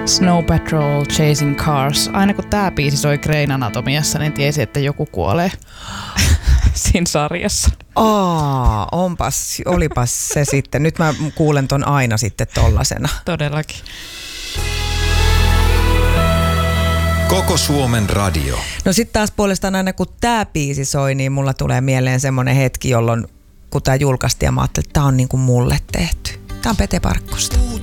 Snow Patrol, Chasing Cars. Aina kun tää biisi soi Grey's Anatomiassa, niin tiesi, että joku kuolee siinä sarjassa. Olipas se sitten. Nyt mä kuulen ton aina sitten tollasena. Todellakin. Koko Suomen radio. No sit taas puolestaan aina kun tää biisi soi, niin mulla tulee mieleen semmonen hetki, jolloin kun tää julkaistiin ja mä ajattelin, että tää on niinku mulle tehty. Tää on Pete Parkkosta.